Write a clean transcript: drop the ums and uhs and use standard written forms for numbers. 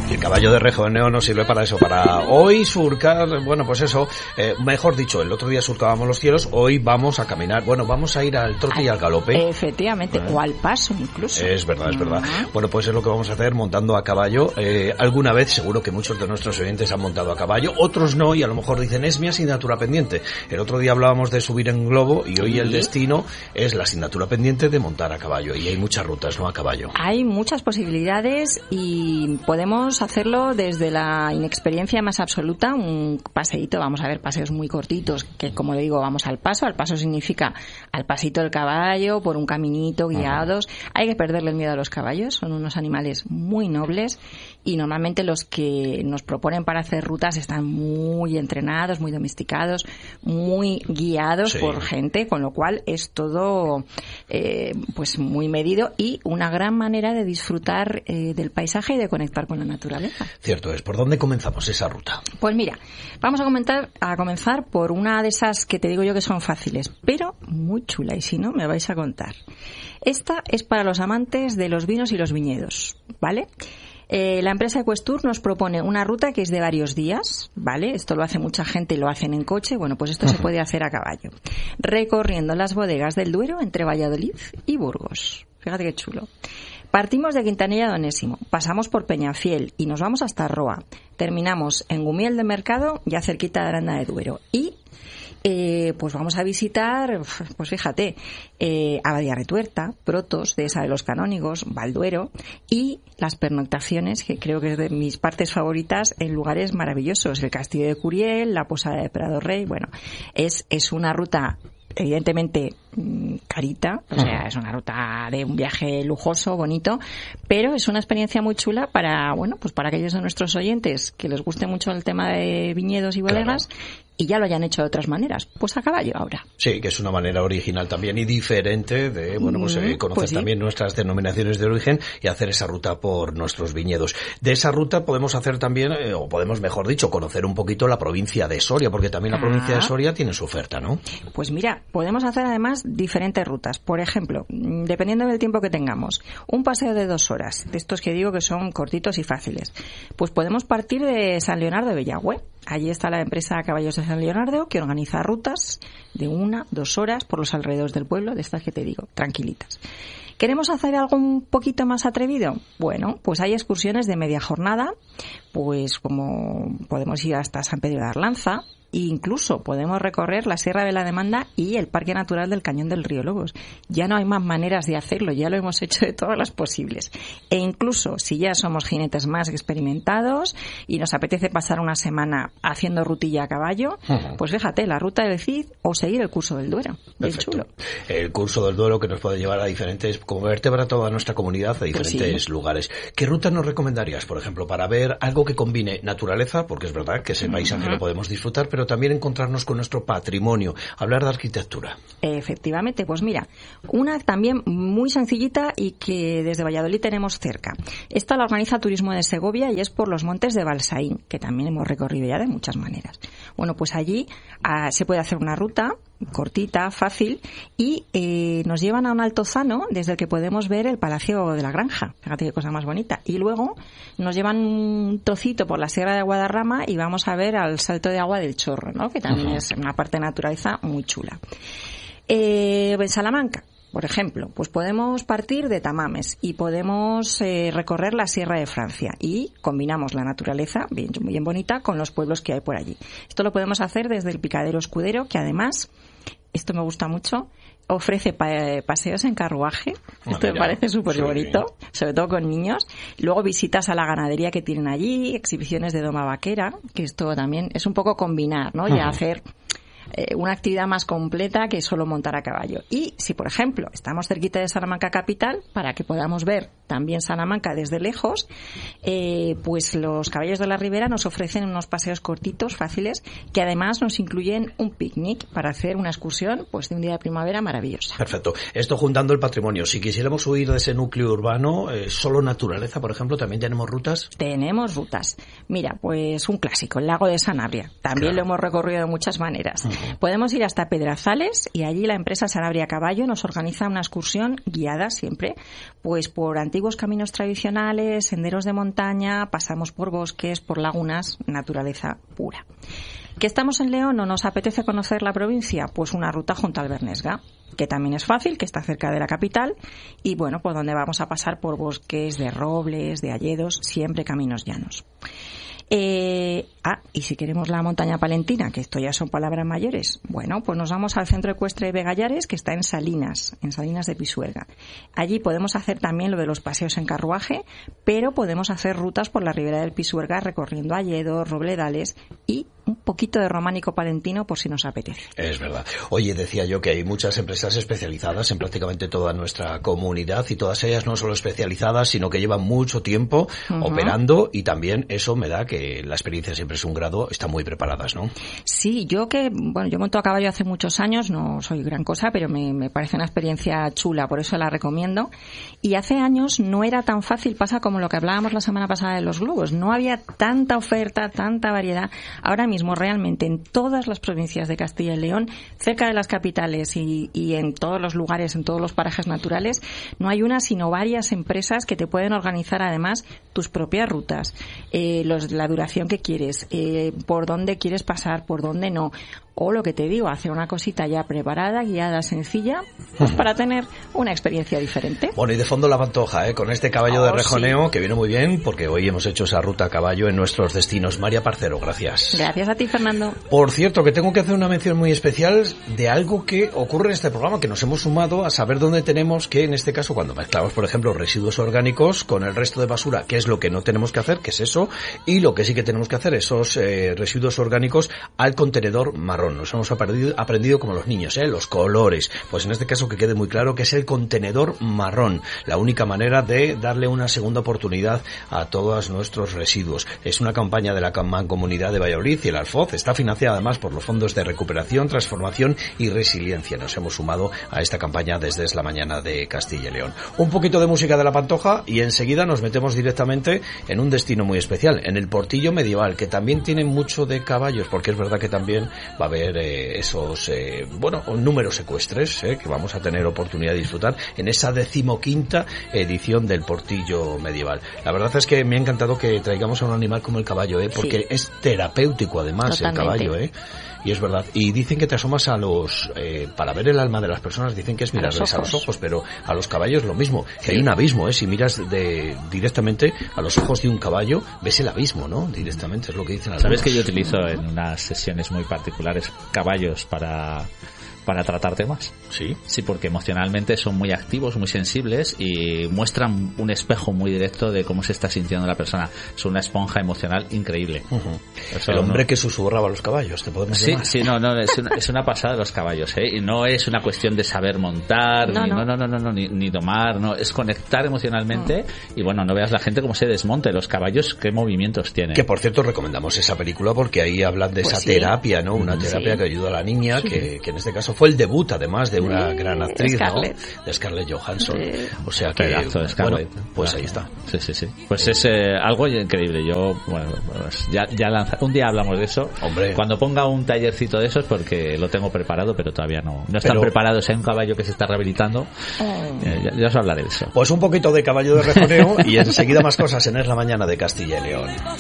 Y el caballo de rejoneo nos sirve para eso, para hoy surcar, bueno, pues eso, mejor dicho, el otro día surcábamos los cielos, hoy vamos a caminar, bueno, vamos a ir al trote y al galope. Efectivamente, o al paso incluso. Es verdad, es verdad. Bueno, pues es lo que vamos a hacer montando a caballo. Alguna vez, seguro que muchos de nuestros oyentes han montado a caballo, otros no, y a lo mejor dicen, es mi asignatura pendiente. El otro día hablábamos de subir en globo, y hoy el destino es la asignatura pendiente de montar a caballo, y hay muchas rutas, ¿no?, a caballo. Hay muchas posibilidades y podemos hacerlo desde la inexperiencia más absoluta, un paseíto, vamos a ver, paseos muy cortitos, que como le digo, vamos al paso significa al pasito del caballo, por un caminito, guiados. Hay que perderle el miedo a los caballos, son unos animales muy nobles y normalmente los que nos proponen para hacer rutas están muy entrenados, muy domesticados, muy guiados por gente, con lo cual es todo pues muy medido y una gran manera de disfrutar del paisaje y de conectar con la naturaleza. Cierto es. ¿Por dónde comenzamos esa ruta? Pues mira, vamos a comenzar por una de esas que te digo yo que son fáciles, pero muy chula, y si no, me vais a contar. Esta es para los amantes de los vinos y los viñedos, ¿vale? La empresa Equestur nos propone una ruta que es de varios días, ¿vale? Esto lo hace mucha gente y lo hacen en coche. Bueno, pues esto se puede hacer a caballo, recorriendo las bodegas del Duero entre Valladolid y Burgos. Fíjate qué chulo. Partimos de Quintanilla de Onésimo, pasamos por Peñafiel y nos vamos hasta Roa. Terminamos en Gumiel de Mercado, ya cerquita de Aranda de Duero. Y pues vamos a visitar, pues fíjate, Abadía Retuerta, Protos, Dehesa de los Canónigos, Valduero y las pernoctaciones, que creo que es de mis partes favoritas, en lugares maravillosos. El Castillo de Curiel, la Posada de Prado Rey. Bueno, es una ruta evidentemente carita, o sea, es una ruta de un viaje lujoso, bonito, pero es una experiencia muy chula para, bueno, pues para aquellos de nuestros oyentes que les guste mucho el tema de viñedos y bodegas. Claro. Y ya lo hayan hecho de otras maneras, pues a caballo ahora. Sí, que es una manera original también y diferente de, bueno, pues conocer pues también nuestras denominaciones de origen y hacer esa ruta por nuestros viñedos. De esa ruta podemos hacer también, o podemos, mejor dicho, conocer un poquito la provincia de Soria, porque también la provincia de Soria tiene su oferta, ¿no? Pues mira, podemos hacer además diferentes rutas. Por ejemplo, dependiendo del tiempo que tengamos, un paseo de 2 horas, de estos que digo que son cortitos y fáciles. Pues podemos partir de San Leonardo de Bellagüe. Allí está la empresa Caballos de San Leonardo, que organiza rutas de 1-2 horas por los alrededores del pueblo, de estas que te digo, tranquilitas. ¿Queremos hacer algo un poquito más atrevido? Bueno, pues hay excursiones de media jornada, pues como podemos ir hasta San Pedro de Arlanza, e incluso podemos recorrer la Sierra de la Demanda y el Parque Natural del Cañón del Río Lobos. Ya no hay más maneras de hacerlo, ya lo hemos hecho de todas las posibles. E incluso si ya somos jinetes más experimentados y nos apetece pasar una semana haciendo rutilla a caballo, pues fíjate, la ruta del Cid o seguir el curso del Duero. Bien chulo. El curso del Duero que nos puede llevar a diferentes, como vertebra toda nuestra comunidad, a diferentes lugares. ¿Qué ruta nos recomendarías, por ejemplo, para ver algo que combine naturaleza, porque es verdad que ese paisaje lo podemos disfrutar, pero también encontrarnos con nuestro patrimonio, hablar de arquitectura? Efectivamente, pues mira, una también muy sencillita y que desde Valladolid tenemos cerca. Esta la organiza Turismo de Segovia y es por los montes de Balsaín, que también hemos recorrido ya de muchas maneras. Bueno, pues allí se puede hacer una ruta cortita, fácil, y nos llevan a un altozano desde el que podemos ver el Palacio de la Granja. Fíjate qué cosa más bonita. Y luego nos llevan un trocito por la Sierra de Guadarrama y vamos a ver al Salto de Agua del Chorro, ¿no? Que también es una parte de naturaleza muy chula. En Salamanca, por ejemplo, pues podemos partir de Tamames y podemos recorrer la Sierra de Francia y combinamos la naturaleza bien bonita con los pueblos que hay por allí. Esto lo podemos hacer desde el Picadero Escudero, que además, esto me gusta mucho, ofrece paseos en carruaje. Esto me parece súper bonito, sobre todo con niños. Luego visitas a la ganadería que tienen allí, exhibiciones de doma vaquera, que esto también es un poco combinar, ¿no? Y hacer una actividad más completa que solo montar a caballo. Y si, por ejemplo, estamos cerquita de Salamanca capital, para que podamos ver también Salamanca desde lejos, pues los Caballos de la Ribera nos ofrecen unos paseos cortitos, fáciles, que además nos incluyen un picnic para hacer una excursión pues de un día de primavera maravillosa. Perfecto. Esto juntando el patrimonio. Si quisiéramos huir de ese núcleo urbano, solo naturaleza, por ejemplo, ¿también tenemos rutas? Tenemos rutas. Mira, pues un clásico, el lago de Sanabria. También lo hemos recorrido de muchas maneras. Podemos ir hasta Pedrazales y allí la empresa Sanabria Caballo nos organiza una excursión guiada siempre, pues por antiguos caminos tradicionales, senderos de montaña, pasamos por bosques, por lagunas, naturaleza pura. ¿Que estamos en León o nos apetece conocer la provincia? Pues una ruta junto al Bernesga, que también es fácil, que está cerca de la capital, y bueno, pues donde vamos a pasar por bosques de robles, de hayedos, siempre caminos llanos. Y si queremos la montaña palentina, que esto ya son palabras mayores, bueno, pues nos vamos al centro ecuestre de Begallares, que está en Salinas de Pisuerga. Allí podemos hacer también lo de los paseos en carruaje, pero podemos hacer rutas por la ribera del Pisuerga recorriendo hayedos, robledales y un poquito de románico palentino por si nos apetece. Es verdad. Oye, decía yo que hay muchas empresas especializadas en prácticamente toda nuestra comunidad y todas ellas no solo especializadas, sino que llevan mucho tiempo operando y también eso me da que la experiencia siempre es un grado, están muy preparadas, ¿no? Sí, yo monto a caballo hace muchos años, no soy gran cosa, pero me parece una experiencia chula, por eso la recomiendo. Y hace años no era tan fácil, pasa como lo que hablábamos la semana pasada de los globos, no había tanta oferta, tanta variedad. Ahora mismo realmente en todas las provincias de Castilla y León, cerca de las capitales y en todos los lugares, en todos los parajes naturales, no hay una sino varias empresas que te pueden organizar además tus propias rutas, la duración que quieres, por dónde quieres pasar, por dónde no. O lo que te digo, hacer una cosita ya preparada, guiada, sencilla, pues para tener una experiencia diferente. Bueno, y de fondo la Pantoja, con este caballo de rejoneo, sí, que viene muy bien, porque hoy hemos hecho esa ruta a caballo en nuestros destinos. María Parcero, gracias. Gracias a ti, Fernando. Por cierto, que tengo que hacer una mención muy especial de algo que ocurre en este programa, que nos hemos sumado a saber dónde tenemos que, en este caso, cuando mezclamos, por ejemplo, residuos orgánicos con el resto de basura, qué es lo que no tenemos que hacer, que es eso, y lo que sí que tenemos que hacer, esos residuos orgánicos al contenedor marrón. Nos hemos aprendido como los niños, los colores. Pues en este caso que quede muy claro que es el contenedor marrón. La única manera de darle una segunda oportunidad a todos nuestros residuos. Es una campaña de la Mancomunidad de Valladolid y el Alfoz. Está financiada además por los fondos de recuperación, transformación y resiliencia. Nos hemos sumado a esta campaña desde Es la Mañana de Castilla y León. Un poquito de música de la Pantoja y enseguida nos metemos directamente en un destino muy especial, en el Portillo Medieval, que también tiene mucho de caballos, porque es verdad que también va a haber esos números ecuestres que vamos a tener oportunidad de disfrutar en esa 15ª edición del Portillo Medieval. La verdad es que me ha encantado que traigamos a un animal como el caballo, porque sí, es terapéutico además. Totalmente. El caballo, y es verdad. Y dicen que te asomas a los para ver el alma de las personas, dicen que es mirarles a los ojos, pero a los caballos lo mismo, que hay un abismo, si miras directamente a los ojos de un caballo, ves el abismo, ¿no? Directamente, es lo que dicen algunos. ¿Sabes que yo utilizo en unas sesiones muy particulares caballos para tratar temas? Sí. Sí, porque emocionalmente son muy activos, muy sensibles y muestran un espejo muy directo de cómo se está sintiendo la persona. Es una esponja emocional increíble. El hombre que susurraba a los caballos, ¿te podemos llamar? Sí, es una pasada de los caballos, y no es una cuestión de saber montar, ni domar, no, es conectar emocionalmente y no veas la gente cómo se desmonta, los caballos, qué movimientos tienen. Que por cierto recomendamos esa película porque ahí hablan de esa terapia, ¿no? Una terapia que ayuda a la niña, que en este caso fue el debut además de una gran actriz, Scarlett. ¿No? De Scarlett Johansson. O sea que de Scarlett. Pues ahí está. Sí. Pues es algo increíble. Yo, un día hablamos de eso. Hombre. Cuando ponga un tallercito de esos, porque lo tengo preparado, pero todavía no están preparados. Hay un caballo que se está rehabilitando. Ya os hablaré de eso. Pues un poquito de caballo de rejoneo y enseguida más cosas en Es la Mañana de Castilla y León.